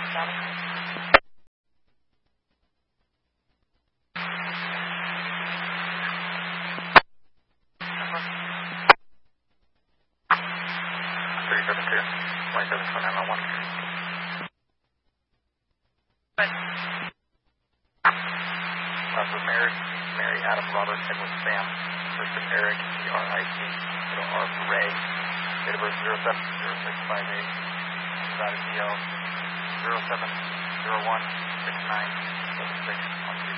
Mary, Adam, Robert, Edward, Sam, first of Eric, E-R-I-C, middle R for Ray, date of birth 070658, Nevada DL 0701697612.